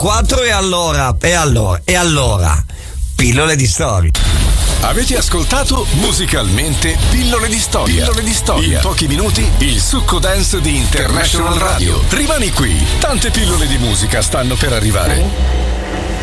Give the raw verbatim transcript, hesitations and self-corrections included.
quattro e allora, e allora, e allora, pillole di storia. Avete ascoltato Musicalmente Pillole di Storia. Pillole di Storia. In pochi minuti il succo dance di International Radio. Rimani qui, tante pillole di musica stanno per arrivare.